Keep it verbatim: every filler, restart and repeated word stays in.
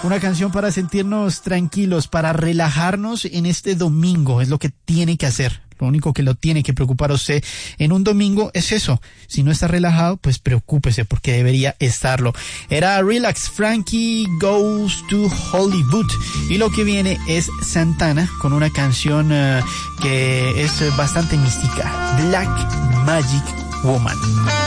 Una canción para sentirnos tranquilos, para relajarnos en este domingo, es lo que tiene que hacer. Lo único que lo tiene que preocupar a usted en un domingo es eso. Si no está relajado, pues preocúpese porque debería estarlo. Era Relax, Frankie Goes to Hollywood. Y lo que viene es Santana con una canción uh, que es bastante mística. Black Magic Woman.